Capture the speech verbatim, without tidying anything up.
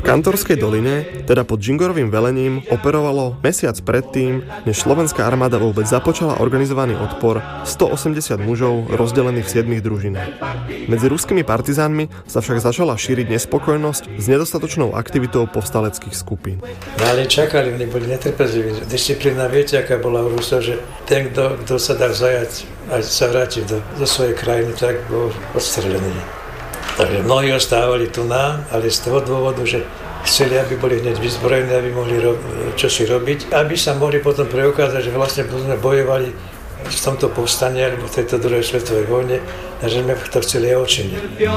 Kantorskej doline, teda pod Džingorovým velením, operovalo mesiac predtým, než slovenská armáda vôbec započala organizovaný odpor stoosemdesiat mužov rozdelených v siedmich družinách. Medzi ruskými partizánmi sa však začala šíriť nespokojnosť s nedostatočnou aktivitou povstaleckých skupín. No ale čakali, oni boli netrpezliví. Disciplína, viete, aká bola u Rusov, že ten, kto, kto sa dá zajať a sa vrátiť do, do svojej krajiny, tak bol odstrelený. Takže mnohí ostávali tu na, ale z toho dôvodu, že chceli, aby boli hneď vyzbrojení, aby mohli ro- čo si robiť, aby sa mohli potom preukázať, že vlastne sme bojovali v tomto povstane alebo v tejto druhej svetovej vojne a že sme to chceli aj učiniť.